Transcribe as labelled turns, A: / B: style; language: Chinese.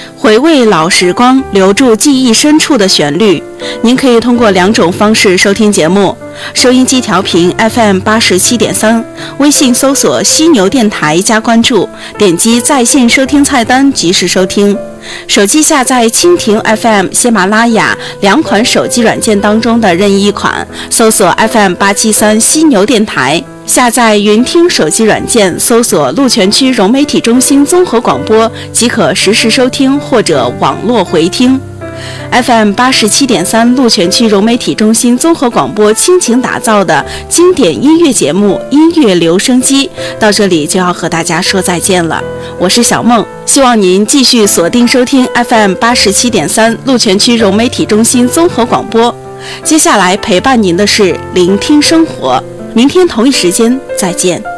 A: 回味老时光，留住记忆深处的旋律。您可以通过2种方式收听节目：收音机调频 FM87.3，微信搜索犀牛电台加关注，点击在线收听菜单及时收听。手机下载蜻蜓 FM、喜马拉雅2款手机软件当中的任意一款，搜索 FM873犀牛电台。下载云听手机软件，搜索鹿泉区融媒体中心综合广播，即可实时收听或者网络回听。FM87.3鹿泉区融媒体中心综合广播倾情打造的经典音乐节目《音乐留声机》到这里就要和大家说再见了。我是小梦，希望您继续锁定收听 FM87.3鹿泉区融媒体中心综合广播。接下来陪伴您的是聆听生活，明天同一时间再见。